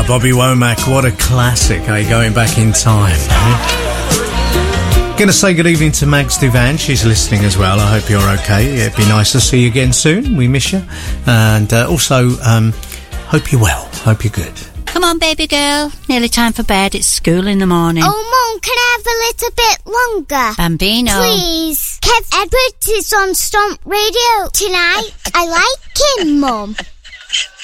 Bobby Womack, what a classic, going back in time. Going to say good evening to Mags Duvan. She's listening as well. I hope you're okay. It'd be nice to see you again soon. We miss you. And also, hope you're well. Hope you're good. Come on, baby girl. Nearly time for bed. It's school in the morning. Oh, Mum, can I have a little bit longer? Bambino. Please. Kev Edwards is on Stomp Radio tonight. I like him, Mum.